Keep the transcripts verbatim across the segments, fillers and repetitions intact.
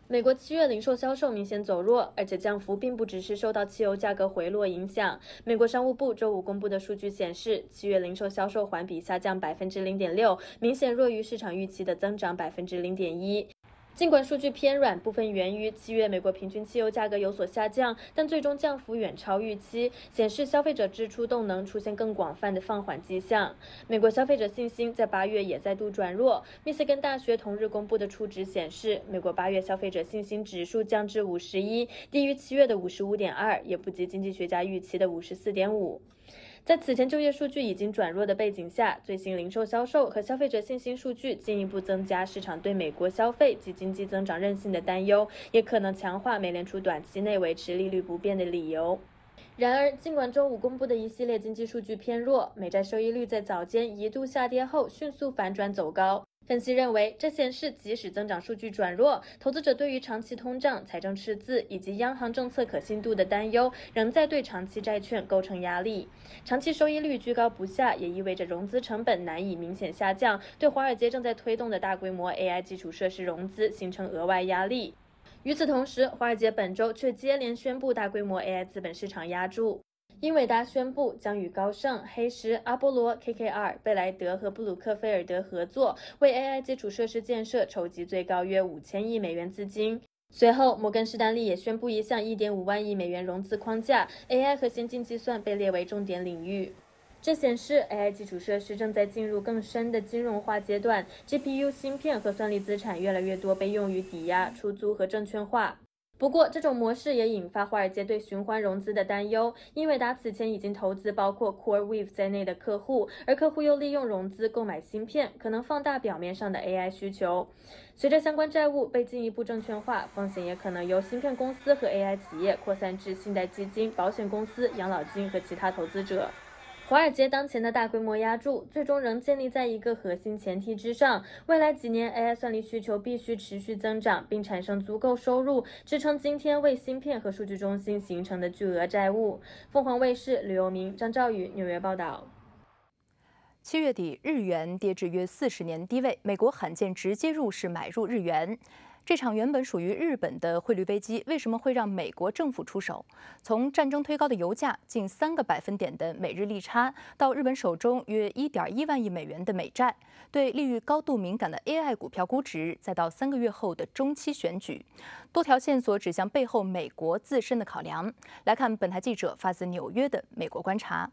美国七月零售销售明显走弱，而且降幅并不只是受到汽油价格回落影响。美国商务部周五公布的数据显示，七月零售销售环比下降百分之零点六，明显弱于市场预期的增长百分之零点一。尽管数据偏软，部分源于七月美国平均汽油价格有所下降，但最终降幅远超预期，显示消费者支出动能出现更广泛的放缓迹象。美国消费者信心在八月也再度转弱。密歇根大学同日公布的初值显示，美国八月消费者信心指数降至五十一，低于七月的五十五点二，也不及经济学家预期的五十四点五。在此前就业数据已经转弱的背景下，最新零售销售和消费者信心数据进一步增加市场对美国消费及经济增长韧性的担忧，也可能强化美联储短期内维持利率不变的理由。然而，尽管周五公布的一系列经济数据偏弱，美债收益率在早间一度下跌后迅速反转走高。分析认为，这显示即使增长数据转弱，投资者对于长期通胀、财政赤字以及央行政策可信度的担忧，仍在对长期债券构成压力。长期收益率居高不下，也意味着融资成本难以明显下降，对华尔街正在推动的大规模 A I 基础设施融资形成额外压力。与此同时，华尔街本周却接连宣布大规模 A I 资本市场押注。英伟达宣布将与高盛、黑石、阿波罗、K K R、贝莱德和布鲁克菲尔德合作，为 A I 基础设施建设筹集最高约五千亿美元资金。随后，摩根士丹利也宣布一项一点五万亿美元融资框架 ，A I 和先进计算被列为重点领域。这显示 A I 基础设施正在进入更深的金融化阶段 ，G P U 芯片和算力资产越来越多被用于抵押、出租和证券化。不过，这种模式也引发华尔街对循环融资的担忧。英伟达此前已经投资包括 CoreWeave 在内的客户，而客户又利用融资购买芯片，可能放大表面上的 A I 需求。随着相关债务被进一步证券化，风险也可能由芯片公司和 A I 企业扩散至信贷基金、保险公司、养老金和其他投资者。华尔街当前的大规模押注，最终仍建立在一个核心前提之上：未来几年 A I 算力需求必须持续增长，并产生足够收入，支撑今天为芯片和数据中心形成的巨额债务。凤凰卫视吕佑明、张兆宇纽约报道。 七月底，日元跌至约四十年低位，美国罕见直接入市买入日元。这场原本属于日本的汇率危机，为什么会让美国政府出手？从战争推高的油价近三个百分点的美日利差，到日本手中约一点一万亿美元的美债，对利率高度敏感的 A I 股票估值，再到三个月后的中期选举，多条线索指向背后美国自身的考量。来看本台记者发自纽约的美国观察。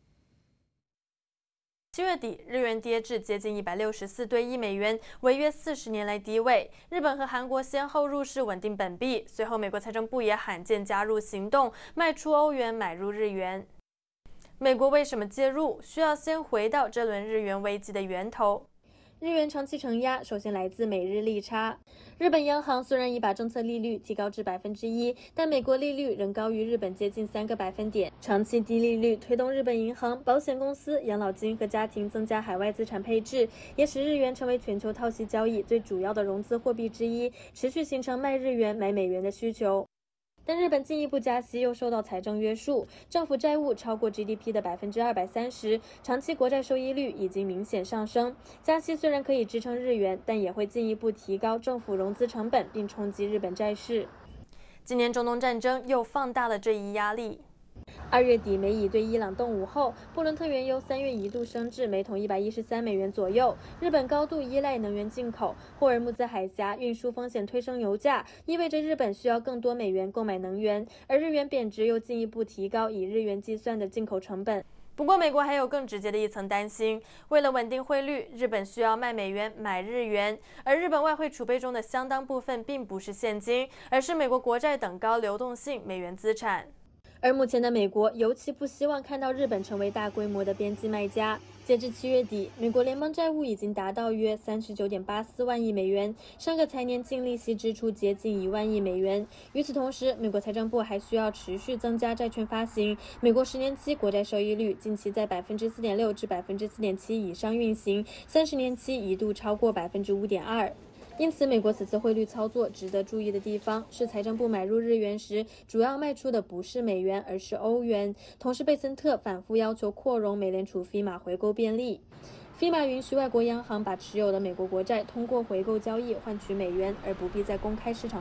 七月底，日元跌至接近一百六十四对一美元，为约四十年来低位。日本和韩国先后入市稳定本币，随后美国财政部也罕见加入行动，卖出欧元买入日元。美国为什么介入？需要先回到这轮日元危机的源头。日元长期承压，首先来自美日利差。日本央行虽然已把政策利率提高至百分之一，但美国利率仍高于日本接近三个百分点。长期低利率推动日本银行、保险公司、养老金和家庭增加海外资产配置，也使日元成为全球套息交易最主要的融资货币之一，持续形成卖日元买美元的需求。但日本进一步加息又受到财政约束，政府债务超过 G D P 的百分之二百三十，长期国债收益率已经明显上升。加息虽然可以支撑日元，但也会进一步提高政府融资成本，并冲击日本债市。今年中东战争又放大了这一压力。二月底，美以对伊朗动武后，布伦特原油三月一度升至每桶一百一十三美元左右。日本高度依赖能源进口，霍尔木兹海峡运输风险推升油价，意味着日本需要更多美元购买能源，而日元贬值又进一步提高以日元计算的进口成本。不过，美国还有更直接的一层担心：为了稳定汇率，日本需要卖美元买日元，而日本外汇储备中的相当部分并不是现金，而是美国国债等高流动性美元资产。而目前的美国尤其不希望看到日本成为大规模的边际卖家。截至七月底，美国联邦债务已经达到约三十九点八四万亿美元，上个财年净利息支出接近一万亿美元。与此同时，美国财政部还需要持续增加债券发行。美国十年期国债收益率近期在百分之四点六至百分之四点七以上运行，三十年期一度超过百分之五点二。因此，美国此次汇率操作值得注意的地方是，财政部买入日元时，主要卖出的不是美元，而是欧元。同时，贝森特反复要求扩容美联储 F E M A 回购便利。F E M A 允许外国央行把持有的美国国债通过回购交易换取美元，而不必在公开市场